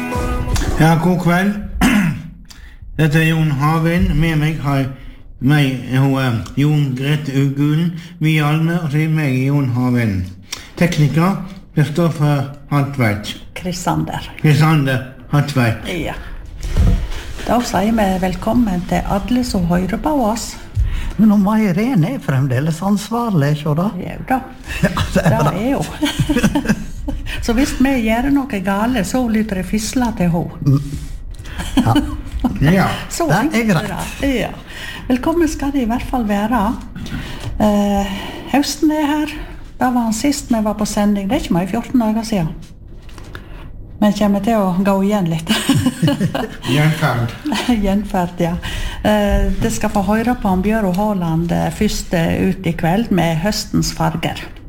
Ja, god kveld. Dette Jon Havind. Med meg har Jon Grete Ugulen, vi alle, og så meg Jon Havind. Tekniker, Kristoffer Hartveit. Krisander Hartveit. Ja. Da sier vi velkommen til alle som hører på oss. Men om Irene fremdeles ansvarlig, ikke da? Ja da, Ja, det jo. Så hvis vi gjør noe gale, så lytter det fisla til henne. Ja. Ja. Så Det greit. Ja. Velkommen skal det i hvert fall være. Høsten her. Da var han sist vi var på sending. Det ikke mer 14 dager siden. Men kommer til å gå igjen litt. Gjenferd, ja. Det skal få høre på Bjørn Håland først ut i kveld med høstens farger.